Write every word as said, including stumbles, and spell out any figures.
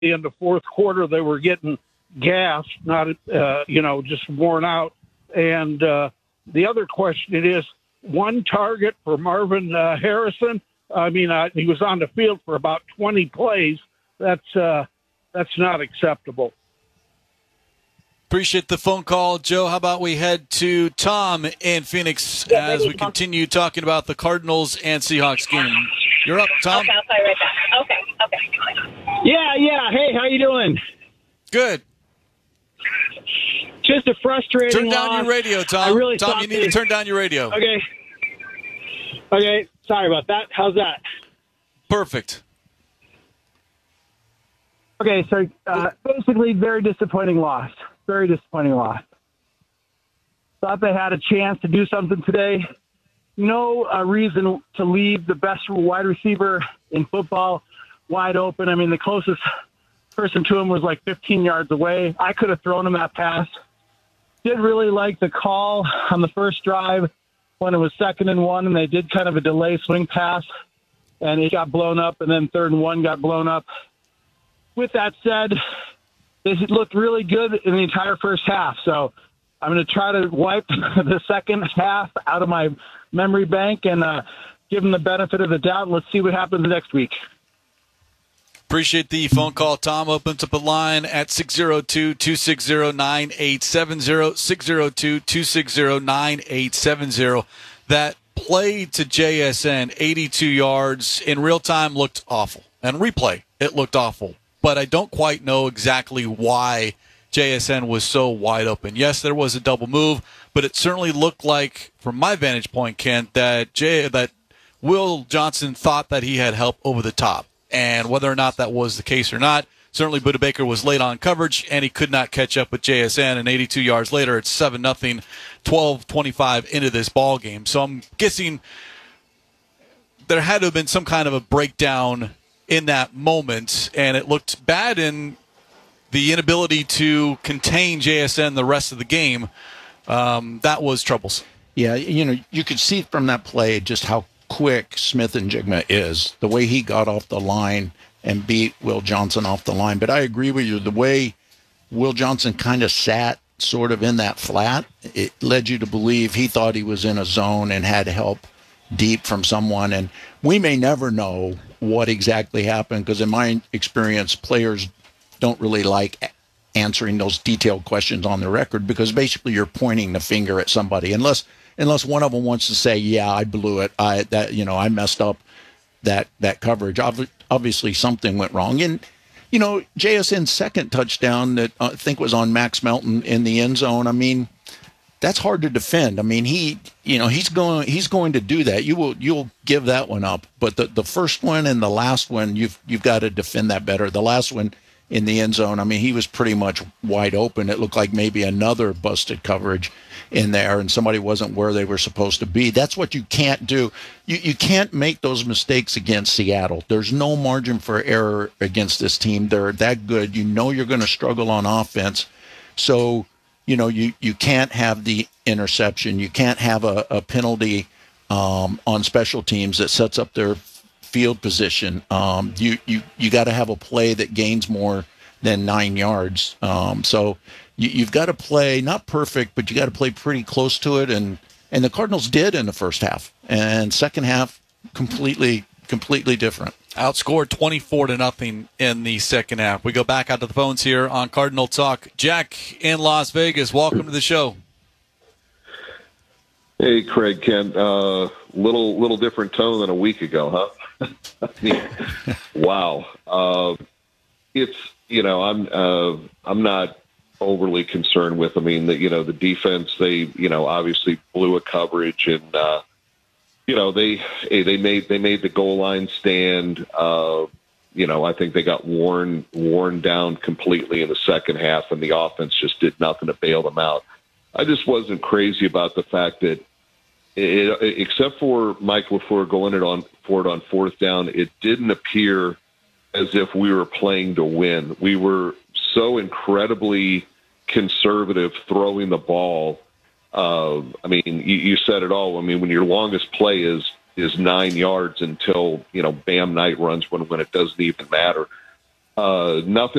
in the fourth quarter they were getting gas, not uh, you know just worn out. And uh, the other question is one target for Marvin uh, Harrison. I mean, uh, he was on the field for about twenty plays. That's uh, that's not acceptable. Appreciate the phone call, Joe. How about we head to Tom in Phoenix as we continue talking about the Cardinals and Seahawks game. You're up, Tom. Okay, I'll call you right back. Okay, okay. Yeah, yeah. Hey, how you doing? Good. Just a frustrating Turn down loss. your radio, Tom. I really Tom, you need they... to turn down your radio. Okay. Okay, sorry about that. How's that? Perfect. Okay, so uh, basically very disappointing loss. Very disappointing loss. Thought they had a chance to do something today. No uh, reason to leave the best wide receiver in football wide open. I mean, the closest person to him was like fifteen yards away. I could have thrown him that pass. Did really like the call on the first drive when it was second and one, and they did kind of a delay swing pass, and it got blown up, and then third and one got blown up. With that said, they looked really good in the entire first half. So I'm going to try to wipe the second half out of my memory bank and uh, give them the benefit of the doubt. Let's see what happens next week. Appreciate the phone call. Tom opens up a line at six oh two, two six oh, nine eight seven oh, six oh two, two six oh, nine eight seven oh. That play to J S N, eighty-two yards, in real time looked awful. And replay, it looked awful. But I don't quite know exactly why J S N was so wide open. Yes, there was a double move, but it certainly looked like, from my vantage point, Kent, that J- that Will Johnson thought that he had help over the top. And whether or not that was the case or not, certainly Budda Baker was late on coverage, and he could not catch up with J S N. And eighty-two yards later, it's seven nothing, twelve twenty-five into this ball game. So I'm guessing there had to have been some kind of a breakdown in that moment, and it looked bad in the inability to contain J S N the rest of the game. Um, that was troublesome. Yeah, you know, you could see from that play just how quick Smith-Njigba is, the way he got off the line and beat Will Johnson off the line. But I agree with you, the way Will Johnson kind of sat sort of in that flat, it led you to believe he thought he was in a zone and had help deep from someone. And we may never know what exactly happened, because in my experience, players don't really like answering those detailed questions on the record, because basically you're pointing the finger at somebody, unless unless one of them wants to say, yeah, I blew it, I that you know I messed up that that coverage. Ob- obviously something went wrong. And you know, J S N's second touchdown that I think was on Max Melton in the end zone, I mean, that's hard to defend. I mean, he, you know, he's going, he's going to do that. You will, you'll give that one up. But the, the first one and the last one, you've, you've got to defend that better. The last one in the end zone, I mean, he was pretty much wide open. It looked like maybe another busted coverage in there, and somebody wasn't where they were supposed to be. That's what you can't do. You, you can't make those mistakes against Seattle. There's no margin for error against this team. They're that good. You know, you're going to struggle on offense. So, you know, you, you can't have the interception. You can't have a, a penalty um, on special teams that sets up their field position. Um, you you, you got to have a play that gains more than nine yards. Um, so you, you've got to play, not perfect, but you got to play pretty close to it. And, and the Cardinals did in the first half. And second half, completely, completely different. Outscored twenty-four to nothing in the second half. We go back out to the phones here on Cardinal Talk. Jack in Las Vegas, welcome to the show. Hey, Craig, Ken. Uh, little little different tone than a week ago, huh? I mean, wow. Uh, it's you know I'm uh, I'm not overly concerned with. I mean, the, you know the defense. They you know obviously blew a coverage and. Uh, You know, they they made they made the goal line stand. Uh, you know, I think they got worn worn down completely in the second half, and the offense just did nothing to bail them out. I just wasn't crazy about the fact that, it, it, except for Mike LaFleur going it on for it on fourth down, it didn't appear as if we were playing to win. We were so incredibly conservative throwing the ball. Uh, I mean, you, you said it all. I mean, when your longest play is is nine yards until, you know, Bam Knight runs when, when it doesn't even matter. Uh, nothing